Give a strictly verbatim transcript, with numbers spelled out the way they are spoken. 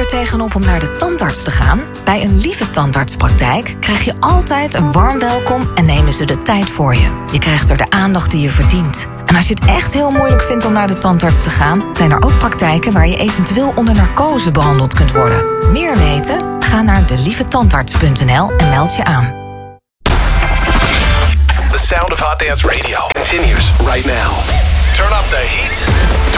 tegenop om naar de tandarts te gaan? Bij een Lieve Tandartspraktijk krijg je altijd een warm welkom en nemen ze de tijd voor je. Je krijgt er de aandacht die je verdient. En als je het echt heel moeilijk vindt om naar de tandarts te gaan, zijn er ook praktijken waar je eventueel onder narcose behandeld kunt worden. Meer weten? Ga naar de lieve tandarts punt n l en meld je aan. The sound of Hot Dance Radio continues right now. Turn up the heat.